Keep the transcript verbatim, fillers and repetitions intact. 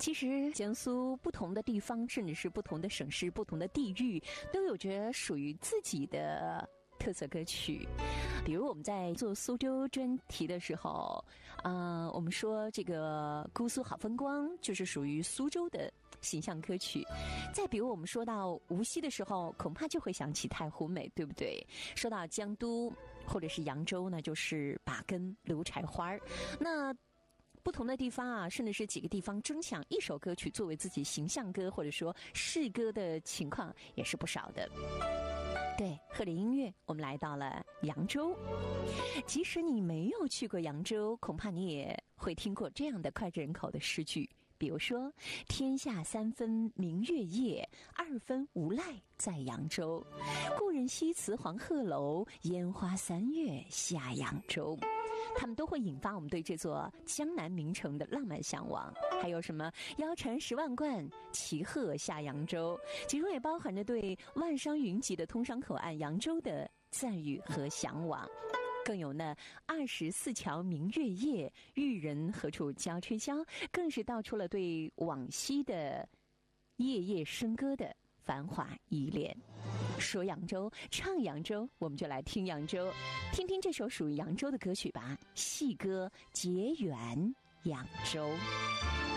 其实江苏不同的地方，甚至是不同的省市、不同的地域，都有着属于自己的特色歌曲。比如我们在做苏州专题的时候，呃，我们说这个姑苏好风光就是属于苏州的形象歌曲。再比如我们说到无锡的时候，恐怕就会想起太湖美，对不对？说到江都或者是扬州呢，就是把根、刘柴花。那不同的地方啊，甚至是几个地方争抢一首歌曲作为自己形象歌或者说市歌的情况也是不少的。对，鹤林音乐，我们来到了扬州。即使你没有去过扬州，恐怕你也会听过这样的脍炙人口的诗句，比如说天下三分明月夜，二分无赖在扬州。故人西辞黄鹤楼，烟花三月下扬州。他们都会引发我们对这座江南名城的浪漫向往。还有什么腰缠十万贯，骑鹤下扬州，其中也包含着对万商云集的通商口岸扬州的赞誉和向往。更有呢二十四桥明月夜，玉人何处教吹箫，更是道出了对往昔的夜夜笙歌的繁华依恋。说扬州，唱扬州，我们就来听扬州，听听这首属于扬州的歌曲吧。戏歌结缘扬州。